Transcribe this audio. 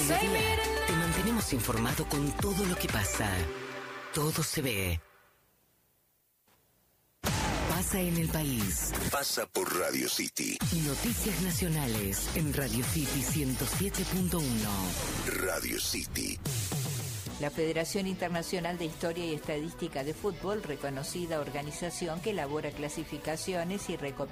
Melodía, te mantenemos informado con todo lo que pasa. Todo se ve. Pasa en el país. Pasa por Radio City. Noticias nacionales en Radio City 107.1. Radio City. La Federación Internacional de Historia y Estadística de Fútbol, reconocida organización que elabora clasificaciones y recopilaciones